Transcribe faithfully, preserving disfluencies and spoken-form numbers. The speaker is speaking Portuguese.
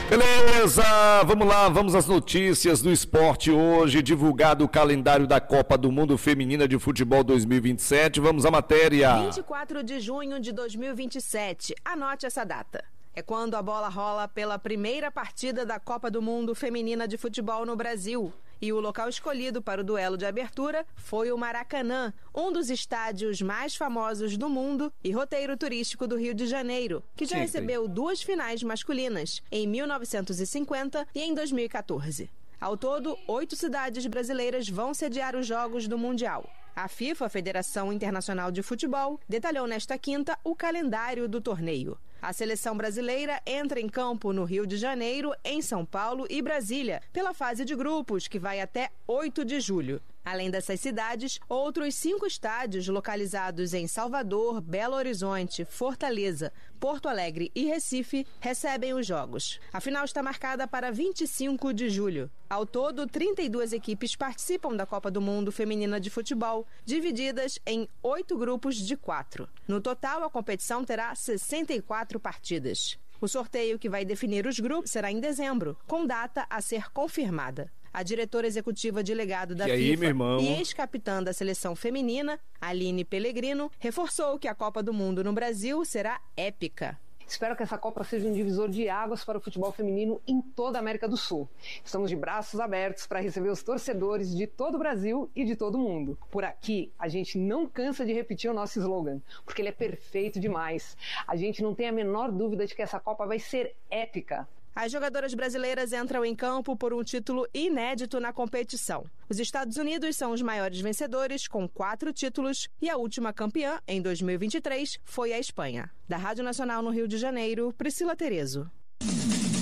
Beleza, vamos lá, vamos às notícias do esporte hoje, divulgado o calendário da Copa do Mundo Feminina de Futebol dois mil e vinte e sete, vamos à matéria. vinte e quatro de junho de dois mil e vinte e sete, anote essa data. É quando a bola rola pela primeira partida da Copa do Mundo Feminina de Futebol no Brasil. E o local escolhido para o duelo de abertura foi o Maracanã, um dos estádios mais famosos do mundo e roteiro turístico do Rio de Janeiro, que já Sim, recebeu duas finais masculinas, em mil novecentos e cinquenta e em dois mil e quatorze. Ao todo, oito cidades brasileiras vão sediar os Jogos do Mundial. A FIFA, a Federação Internacional de Futebol, detalhou nesta quinta o calendário do torneio. A seleção brasileira entra em campo no Rio de Janeiro, em São Paulo e Brasília, pela fase de grupos, que vai até oito de julho. Além dessas cidades, outros cinco estádios localizados em Salvador, Belo Horizonte, Fortaleza, Porto Alegre e Recife recebem os jogos. A final está marcada para vinte e cinco de julho. Ao todo, trinta e duas equipes participam da Copa do Mundo Feminina de Futebol, divididas em oito grupos de quatro. No total, a competição terá sessenta e quatro partidas. O sorteio que vai definir os grupos será em dezembro, com data a ser confirmada. A diretora executiva de legado da e aí, FIFA meu irmão? e ex-capitã da seleção feminina, Aline Pellegrino, reforçou que a Copa do Mundo no Brasil será épica. Espero que essa Copa seja um divisor de águas para o futebol feminino em toda a América do Sul. Estamos de braços abertos para receber os torcedores de todo o Brasil e de todo o mundo. Por aqui, a gente não cansa de repetir o nosso slogan, porque ele é perfeito demais. A gente não tem a menor dúvida de que essa Copa vai ser épica. As jogadoras brasileiras entram em campo por um título inédito na competição. Os Estados Unidos são os maiores vencedores, com quatro títulos, e a última campeã, em dois mil e vinte e três, foi a Espanha. Da Rádio Nacional no Rio de Janeiro, Priscila Terezo.